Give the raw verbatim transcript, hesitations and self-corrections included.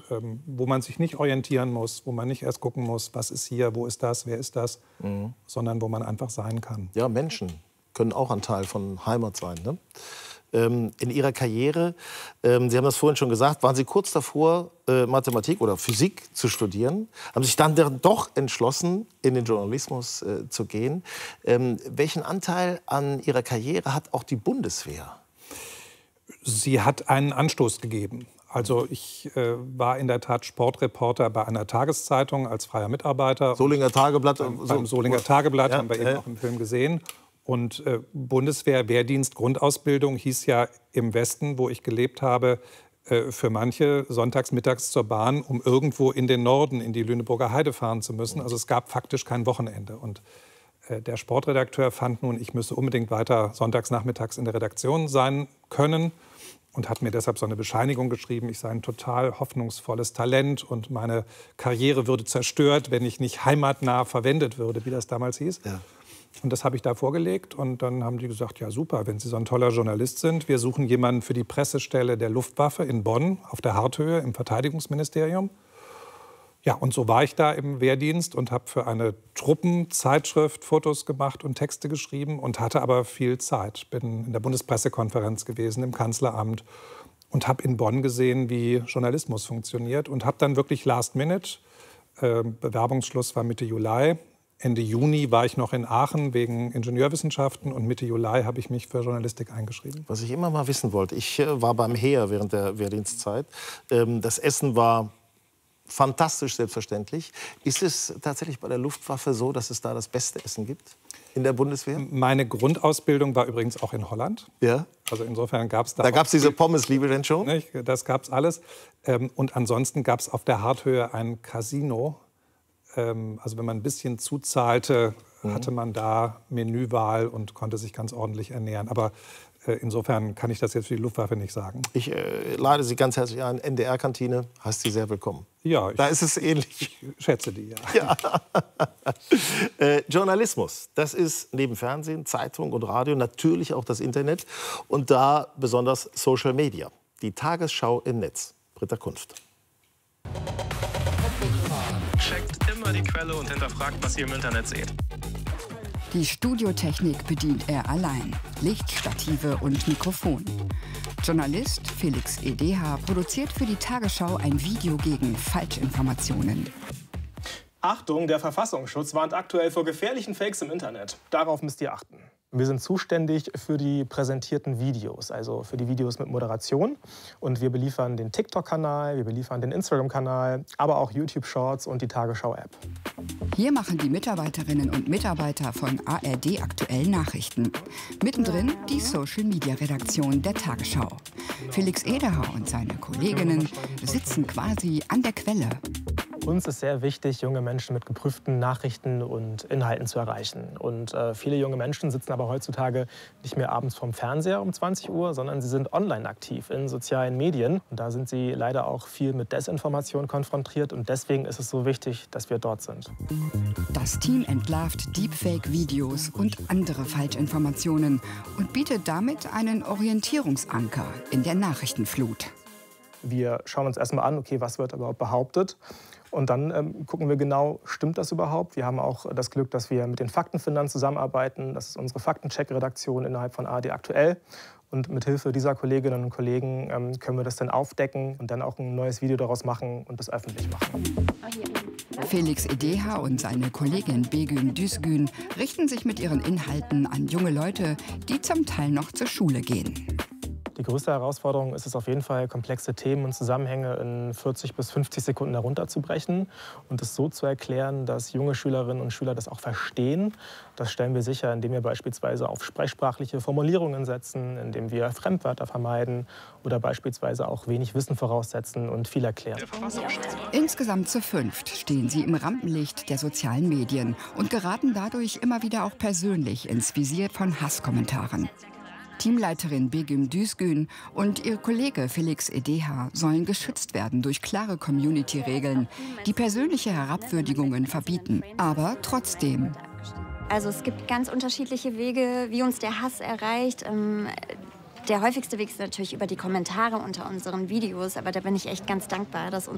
ähm, wo man sich nicht orientieren muss, wo man nicht erst gucken muss, was ist hier, wo ist das, wer ist das, mhm. sondern wo man einfach sein kann. Ja, Menschen können auch ein Teil von Heimat sein, ne? Ähm, in Ihrer Karriere, ähm, Sie haben das vorhin schon gesagt, waren Sie kurz davor, äh, Mathematik oder Physik zu studieren, haben sich dann doch entschlossen, in den Journalismus äh, zu gehen. Ähm, welchen Anteil an Ihrer Karriere hat auch die Bundeswehr? Sie hat einen Anstoß gegeben. Also ich äh, war in der Tat Sportreporter bei einer Tageszeitung als freier Mitarbeiter. Solinger Tageblatt. Beim, beim Solinger Tageblatt, ja, haben wir ja. eben auch im Film gesehen. Und äh, Bundeswehr, Wehrdienst, Grundausbildung hieß ja im Westen, wo ich gelebt habe, äh, für manche sonntags mittags zur Bahn, um irgendwo in den Norden, in die Lüneburger Heide fahren zu müssen. Also es gab faktisch kein Wochenende. Und äh, der Sportredakteur fand nun, ich müsse unbedingt weiter sonntags nachmittags in der Redaktion sein können und hat mir deshalb so eine Bescheinigung geschrieben, ich sei ein total hoffnungsvolles Talent und meine Karriere würde zerstört, wenn ich nicht heimatnah verwendet würde, wie das damals hieß. Ja. Und das habe ich da vorgelegt und dann haben die gesagt, ja super, wenn Sie so ein toller Journalist sind, wir suchen jemanden für die Pressestelle der Luftwaffe in Bonn auf der Harthöhe im Verteidigungsministerium. Ja, und so war ich da im Wehrdienst und habe für eine Truppenzeitschrift Fotos gemacht und Texte geschrieben und hatte aber viel Zeit. Bin in der Bundespressekonferenz gewesen, im Kanzleramt und habe in Bonn gesehen, wie Journalismus funktioniert und habe dann wirklich last minute, äh, Bewerbungsschluss war Mitte Juli, Ende Juni war ich noch in Aachen wegen Ingenieurwissenschaften und Mitte Juli habe ich mich für Journalistik eingeschrieben. Was ich immer mal wissen wollte, ich äh, war beim Heer während der Wehrdienstzeit. Ähm, das Essen war fantastisch selbstverständlich. Ist es tatsächlich bei der Luftwaffe so, dass es da das beste Essen gibt in der Bundeswehr? Meine Grundausbildung war übrigens auch in Holland. Ja. Also insofern gab es da. Da gab es diese Pommesliebe denn schon? Nicht? Das gab es alles. Ähm, und ansonsten gab es auf der Harthöhe ein Casino. Also wenn man ein bisschen zuzahlte, mhm. hatte man da Menüwahl und konnte sich ganz ordentlich ernähren. Aber äh, insofern kann ich das jetzt für die Luftwaffe nicht sagen. Ich äh, lade Sie ganz herzlich ein. N D R-Kantine, heißt Sie sehr willkommen. Ja. Da ist es ähnlich. Ich schätze die, ja. ja. äh, Journalismus, das ist neben Fernsehen, Zeitung und Radio natürlich auch das Internet. Und da besonders Social Media. Die Tagesschau im Netz. Britta Kunft. Checkt immer die Quelle und hinterfragt, was ihr im Internet seht. Die Studiotechnik bedient er allein. Licht, Stative und Mikrofon. Journalist Felix E D H produziert für die Tagesschau ein Video gegen Falschinformationen. Achtung, der Verfassungsschutz warnt aktuell vor gefährlichen Fakes im Internet. Darauf müsst ihr achten. Wir sind zuständig für die präsentierten Videos, also für die Videos mit Moderation. Und wir beliefern den TikTok-Kanal, wir beliefern den Instagram-Kanal, aber auch YouTube-Shorts und die Tagesschau-App. Hier machen die Mitarbeiterinnen und Mitarbeiter von A R D aktuell Nachrichten. Mittendrin die Social-Media-Redaktion der Tagesschau. Felix E D H und seine Kolleginnen sitzen quasi an der Quelle. Uns ist sehr wichtig, junge Menschen mit geprüften Nachrichten und Inhalten zu erreichen. Und äh, viele junge Menschen sitzen aber heutzutage nicht mehr abends vorm Fernseher um zwanzig Uhr, sondern sie sind online aktiv in sozialen Medien. Und da sind sie leider auch viel mit Desinformation konfrontiert. Und deswegen ist es so wichtig, dass wir dort sind. Das Team entlarvt Deepfake-Videos und andere Falschinformationen und bietet damit einen Orientierungsanker in der Nachrichtenflut. Wir schauen uns erstmal an, okay, was wird überhaupt behauptet. Und dann ähm, gucken wir genau, stimmt das überhaupt? Wir haben auch das Glück, dass wir mit den Faktenfindern zusammenarbeiten. Das ist unsere Faktencheck-Redaktion innerhalb von A R D aktuell. Und mit Hilfe dieser Kolleginnen und Kollegen ähm, können wir das dann aufdecken und dann auch ein neues Video daraus machen und das öffentlich machen. Felix E D H und seine Kollegin Begüm Düzgün richten sich mit ihren Inhalten an junge Leute, die zum Teil noch zur Schule gehen. Die größte Herausforderung ist es auf jeden Fall, komplexe Themen und Zusammenhänge in vierzig bis fünfzig Sekunden herunterzubrechen und es so zu erklären, dass junge Schülerinnen und Schüler das auch verstehen. Das stellen wir sicher, indem wir beispielsweise auf sprechsprachliche Formulierungen setzen, indem wir Fremdwörter vermeiden oder beispielsweise auch wenig Wissen voraussetzen und viel erklären. Insgesamt zu fünft stehen sie im Rampenlicht der sozialen Medien und geraten dadurch immer wieder auch persönlich ins Visier von Hasskommentaren. Teamleiterin Begüm Düzgün und ihr Kollege Felix E D H sollen geschützt werden durch klare Community-Regeln, die persönliche Herabwürdigungen verbieten. Aber trotzdem. Also es gibt ganz unterschiedliche Wege, wie uns der Hass erreicht. Ähm, der häufigste Weg ist natürlich über die Kommentare unter unseren Videos, aber da bin ich echt ganz dankbar, dass uns